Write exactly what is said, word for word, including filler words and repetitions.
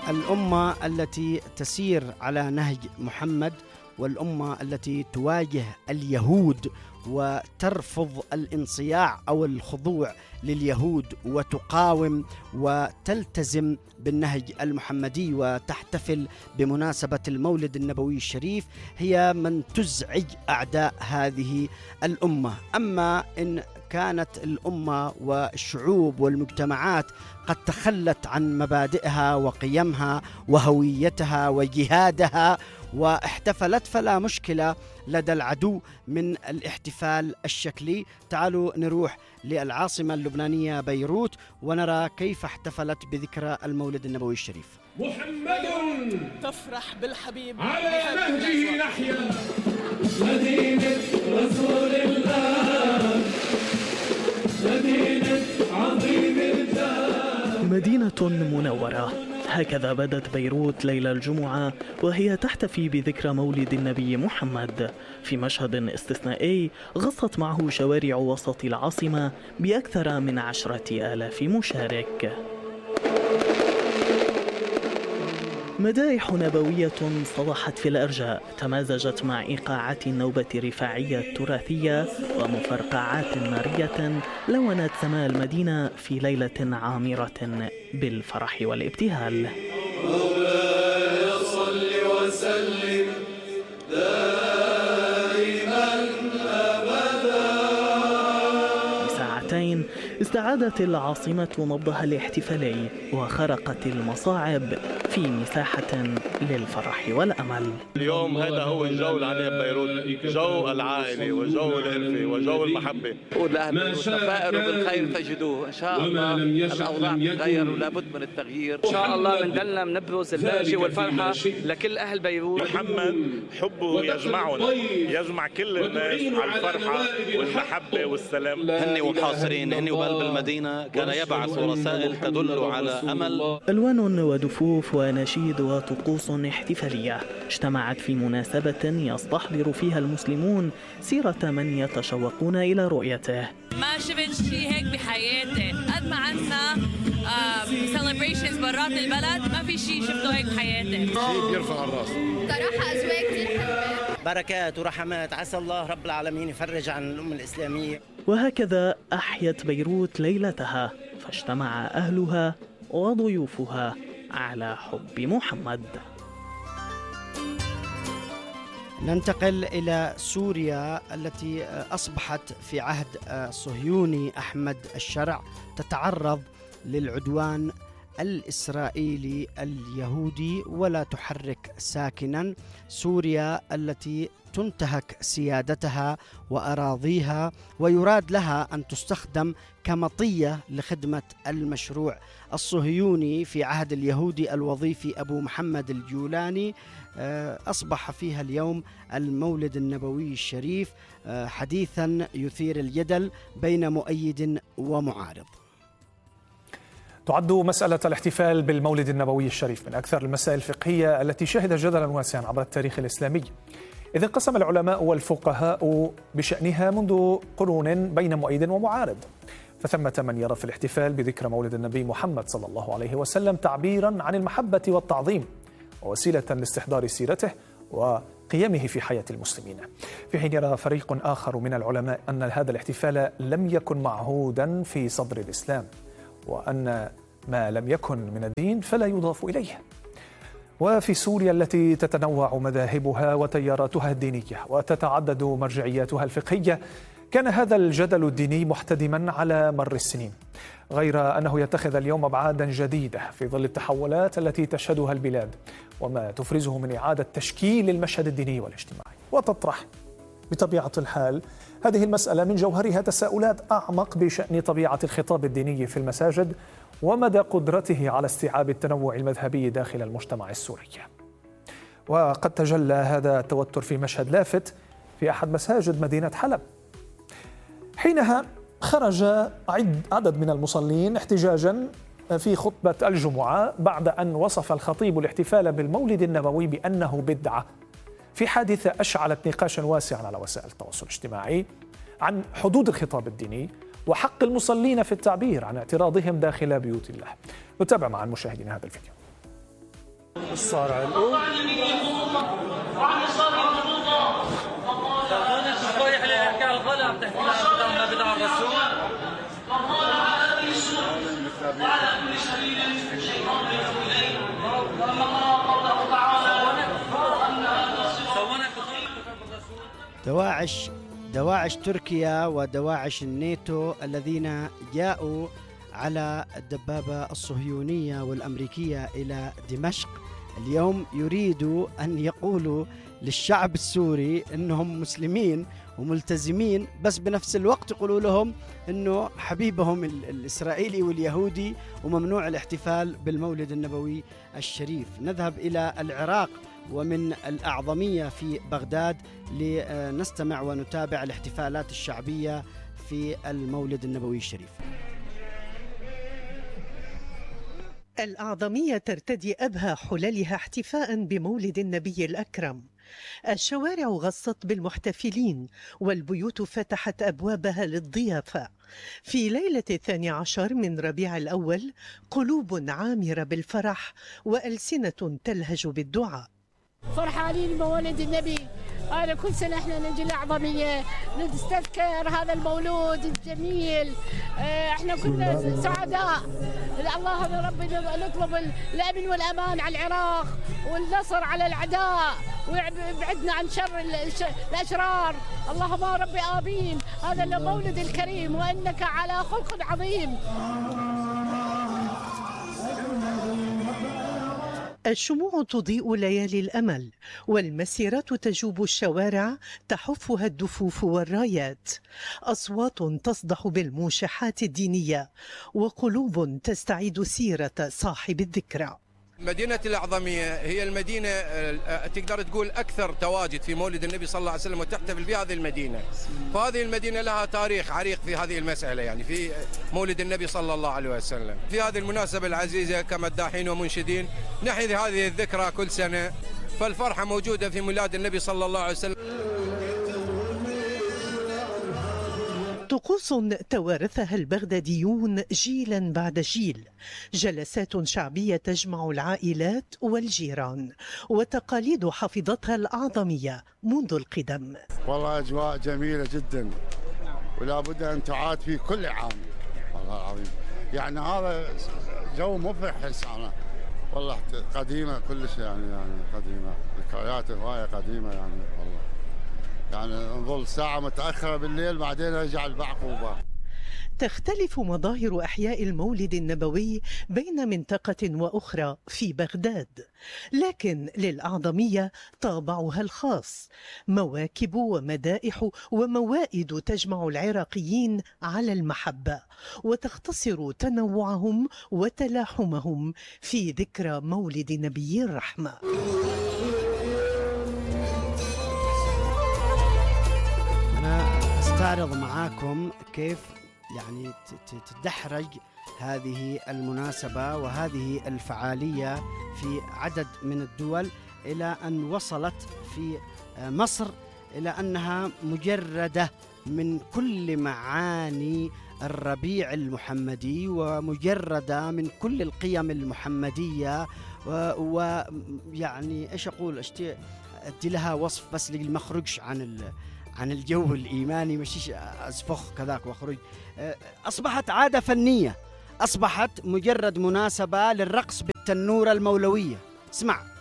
الأمة التي تسير على نهج محمد، والأمة التي تواجه اليهود وترفض الانصياع أو الخضوع لليهود وتقاوم وتلتزم بالنهج المحمدي وتحتفل بمناسبة المولد النبوي الشريف، هي من تزعج أعداء هذه الأمة. أما إن كانت الأمة والشعوب والمجتمعات قد تخلت عن مبادئها وقيمها وهويتها وجهادها واحتفلت، فلا مشكلة لدى العدو من الاحتفال الشكلي. تعالوا نروح للعاصمة اللبنانية بيروت ونرى كيف احتفلت بذكرى المولد النبوي الشريف. محمد تفرح بالحبيب على نهجه نحيا، مدينة رسول الله، مدينة عظيم الجاه، مدينة منورة. هكذا بدت بيروت ليلة الجمعة وهي تحتفي بذكرى مولد النبي محمد في مشهد استثنائي غصت معه شوارع وسط العاصمة بأكثر من عشرة آلاف مشارك. مدائح نبوية صدحت في الأرجاء تمازجت مع إيقاعات النوبة الرفاعية التراثية ومفرقعات نارية لونت سماء المدينة في ليلة عامرة بالفرح والابتهال. مولاي صل وسلم دائما أبدا. بساعتين استعادت العاصمة نبضها الاحتفالي وخرقت المصاعب في مساحة للفرح والأمل. اليوم هذا هو الجو العام ببيروت، جو العائلة وجو الألفة وجو المحبة. قول لأهل تفائلوا بالخير تجدوه إن شاء الله. الأوضاع تتغير ولابد من التغيير إن شاء الله. بندلنا بنبرز البهجة والفرحة لكل أهل بيروت. محمد حبه يجمعنا، يجمع كل الناس على الفرحة والمحبة والسلام. هني ومحاصرين هني وبقلب المدينة كان يبعث رسائل تدل على أمل. ألوان ودفوف ونشيد وطقوس احتفالية اجتمعت في مناسبة يستحضر فيها المسلمون سيرة من يتشوقون إلى رؤيته. ما شفت شيء هيك بحياتي، قد ما عندنا سيلبريشنز برات البلد ما في شيء شفته هيك بحياتي. شيء بيرفع الراس صراحة أجواء كتير حلوة، بركات ورحمات، عسى الله رب العالمين يفرج عن الأمة الإسلامية. وهكذا أحيت بيروت ليلتها فاجتمع أهلها وضيوفها على حب محمد. ننتقل إلى سوريا التي أصبحت في عهد صهيوني أحمد الشرع تتعرض للعدوان الإسرائيلي اليهودي ولا تحرك ساكنا. سوريا التي تنتهك سيادتها وأراضيها ويراد لها أن تستخدم كمطية لخدمة المشروع الصهيوني في عهد اليهودي الوظيفي أبو محمد الجولاني. أصبح فيها اليوم المولد النبوي الشريف حديثا يثير الجدل بين مؤيد ومعارض. تعد مسألة الاحتفال بالمولد النبوي الشريف من أكثر المسائل الفقهية التي شهدت جدلا واسعا عبر التاريخ الإسلامي، إذ انقسم العلماء والفقهاء بشأنها منذ قرون بين مؤيد ومعارض. فثمة من يرى في الاحتفال بذكرى مولد النبي محمد صلى الله عليه وسلم تعبيرا عن المحبة والتعظيم ووسيلة لاستحضار سيرته وقيمه في حياة المسلمين، في حين يرى فريق آخر من العلماء أن هذا الاحتفال لم يكن معهودا في صدر الإسلام، وأن ما لم يكن من الدين فلا يضاف إليه. وفي سوريا التي تتنوع مذاهبها وتياراتها الدينية وتتعدد مرجعياتها الفقهية، كان هذا الجدل الديني محتدما على مر السنين، غير أنه يتخذ اليوم أبعادا جديدة في ظل التحولات التي تشهدها البلاد وما تفرزه من إعادة تشكيل المشهد الديني والاجتماعي. وتطرح بطبيعة الحال هذه المسألة من جوهرها تساؤلات أعمق بشأن طبيعة الخطاب الديني في المساجد ومدى قدرته على استيعاب التنوع المذهبي داخل المجتمع السوري. وقد تجلى هذا التوتر في مشهد لافت في أحد مساجد مدينة حلب، حينها خرج عدد من المصلين احتجاجا في خطبة الجمعة بعد أن وصف الخطيب الاحتفال بالمولد النبوي بأنه بدعة، في حادثة أشعلت نقاشا واسعا على وسائل التواصل الاجتماعي عن حدود الخطاب الديني وحق المصلين في التعبير عن اعتراضهم داخل بيوت الله. نتابع مع المشاهدين هذا الفيديو. الصارع الأول رايح ليحكي على الغلا بتحكي لنا بدع الرسول وعلى كل سبيل شيطان يدعو اليه وما قوله تعالى دواعش دواعش تركيا ودواعش الناتو الذين جاءوا على الدبابة الصهيونية والأمريكية إلى دمشق اليوم يريدوا أن يقولوا للشعب السوري أنهم مسلمين وملتزمين، بس بنفس الوقت يقولوا لهم أنه حبيبهم الإسرائيلي واليهودي وممنوع الاحتفال بالمولد النبوي الشريف. نذهب إلى العراق ومن الأعظمية في بغداد لنستمع ونتابع الاحتفالات الشعبية في المولد النبوي الشريف. الأعظمية ترتدي أبهى حللها احتفاء بمولد النبي الأكرم. الشوارع غصت بالمحتفلين والبيوت فتحت أبوابها للضيافة. في ليلة الثاني عشر من ربيع الأول قلوب عامرة بالفرح وألسنة تلهج بالدعاء. فرحانين بمولد النبي. أنا كل سنة إحنا نجي الأعظمية نستذكر هذا المولود الجميل. إحنا كلنا سعداء. اللهم ربنا نطلب الأمن والأمان على العراق والنصر على الأعداء ويبعدنا عن شر الأشرار. اللهم ربي آمين. هذا المولد الكريم وإنك على خلق عظيم. الشموع تضيء ليالي الأمل والمسيرات تجوب الشوارع تحفها الدفوف والرايات. أصوات تصدح بالموشحات الدينية وقلوب تستعيد سيرة صاحب الذكرى. مدينة الأعظمية هي المدينة تقدر تقول أكثر تواجد في مولد النبي صلى الله عليه وسلم وتحتفل في هذه المدينة. فهذه المدينة لها تاريخ عريق في هذه المسألة، يعني في مولد النبي صلى الله عليه وسلم. في هذه المناسبة العزيزة كمداحين ومنشدين نحيي هذه الذكرى كل سنة، فالفرحة موجودة في ميلاد النبي صلى الله عليه وسلم. طقوس توارثها البغداديون جيلا بعد جيل، جلسات شعبية تجمع العائلات والجيران، وتقاليد حفظتها الأعظمية منذ القدم. والله أجواء جميلة جدا ولا بد أن تعاد في كل عام. والله العظيم يعني هذا جو مفرح لسانه. والله قديمة كلش يعني يعني قديمة، ذكريات هواية قديمة يعني. والله يعني نظل ساعة متأخرة بالليل بعدين رجع البعقوبة. تختلف مظاهر أحياء المولد النبوي بين منطقة وأخرى في بغداد، لكن للأعظمية طابعها الخاص، مواكب ومدائح وموائد تجمع العراقيين على المحبة وتختصر تنوعهم وتلاحمهم في ذكرى مولد نبي الرحمة. أستعرض معاكم كيف يعني تدحرج هذه المناسبة وهذه الفعالية في عدد من الدول إلى أن وصلت في مصر إلى أنها مجردة من كل معاني الربيع المحمدي ومجردة من كل القيم المحمدية، ويعني إيش أقول أشتي أدي لها وصف بس اللي ما خرجش عن عن الجو الإيماني، مشيش أزفخ كذاك وأخرج. أصبحت عادة فنية، أصبحت مجرد مناسبة للرقص بالتنورة المولوية. اسمع